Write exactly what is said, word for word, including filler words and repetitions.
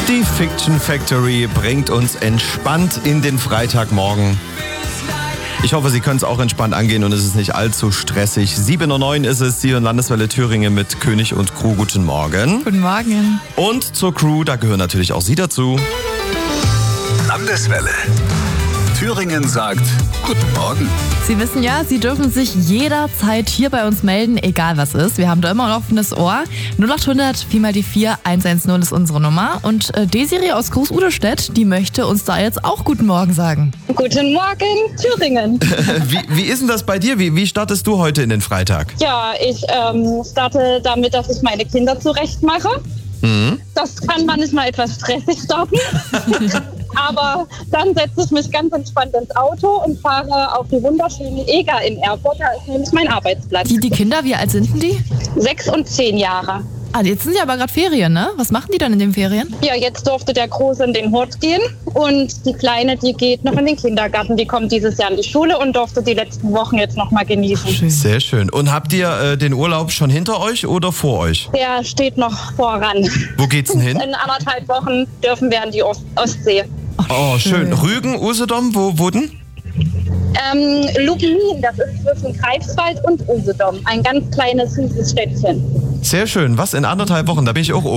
Die Fiction Factory bringt uns entspannt in den Freitagmorgen. Ich hoffe, Sie können es auch entspannt angehen und es ist nicht allzu stressig. sieben Uhr neun ist es, Sie und Landeswelle Thüringen mit König und Crew. Guten Morgen. Guten Morgen. Und zur Crew, da gehören natürlich auch Sie dazu. Landeswelle. Thüringen sagt Guten Morgen. Sie wissen ja, Sie dürfen sich jederzeit hier bei uns melden, egal was ist. Wir haben da immer ein offenes Ohr. null acht hundert vier mal die vier eins eins null ist unsere Nummer. Und äh, Desiree aus Groß-Uderstedt, die möchte uns da jetzt auch Guten Morgen sagen. Guten Morgen, Thüringen. wie, wie ist denn das bei dir? Wie, wie startest du heute in den Freitag? Ja, ich ähm, starte damit, dass ich meine Kinder zurechtmache. Mhm. Das kann manchmal etwas stressig starten. Aber dann setze ich mich ganz entspannt ins Auto und fahre auf die wunderschöne Eger in Erfurt. Da ist nämlich mein Arbeitsplatz. Die, die Kinder, wie alt sind denn die? Sechs und zehn Jahre. Ah, jetzt sind ja aber gerade Ferien, ne? Was machen die dann in den Ferien? Ja, jetzt durfte der Große in den Hort gehen und die Kleine, die geht noch in den Kindergarten. Die kommt dieses Jahr in die Schule und durfte die letzten Wochen jetzt noch mal genießen. Schön. Sehr schön. Und habt ihr äh, den Urlaub schon hinter euch oder vor euch? Der steht noch voran. Wo geht's denn hin? In anderthalb Wochen dürfen wir an die Ost- Ostsee. Oh, schön. Rügen, Usedom, wo, wo denn? Ähm, Lubmin, das ist zwischen Greifswald und Usedom. Ein ganz kleines, süßes Städtchen. Sehr schön. Was, in anderthalb Wochen? Da bin ich auch